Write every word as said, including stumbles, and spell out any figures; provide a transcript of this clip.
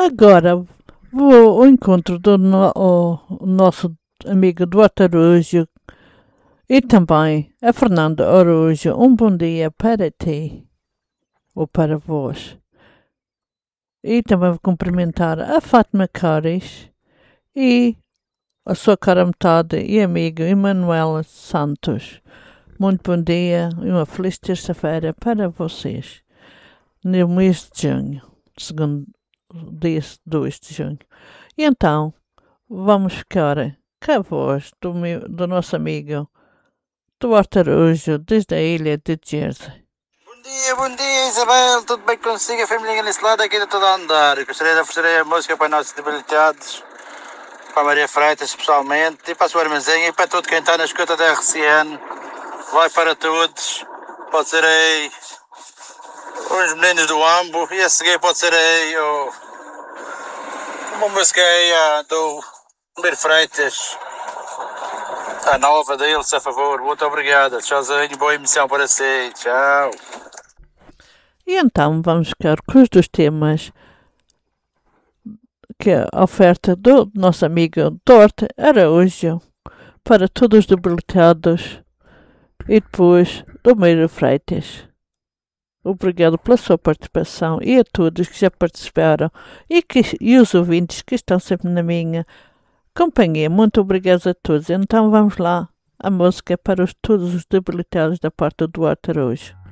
Agora vou ao encontro do no- o nosso amigo Duarte Araújo e também a Fernanda Araújo. Um bom dia para ti ou para vós. E também vou cumprimentar a Fátima Caris e a sua cara metade e amigo Emanuela Santos. Muito bom dia e uma feliz terça-feira para vocês. No mês de junho, segundo dia dois de junho. E então, vamos ficar com a voz do, meu, do nosso amigo Duarte Araújo, desde a ilha de Jersey. Bom dia, bom dia Isabel, tudo bem consigo? A família nesse lado aqui de todo a andar. Eu gostaria de oferecer a música para nossos debilitados, para a Maria Freitas especialmente, e para a sua irmãzinha e para todo quem está na escuta da R C N. Vai para todos, pode ser aí uns meninos do Ambo, e a seguir pode ser aí oh, uma música aí ah, do Maria Freitas, a nova dele, se a favor. Muito obrigado, tchauzinho, boa emissão para si, tchau. E então vamos ficar com os dois temas que é a oferta do nosso amigo Duarte Araújo para todos os debilitados e depois do Maria Freitas. Obrigado pela sua participação e a todos que já participaram e, que, e os ouvintes que estão sempre na minha companhia. Muito obrigado a todos. Então vamos lá, a música para os, todos os debilitados da parte do Duarte Araújo.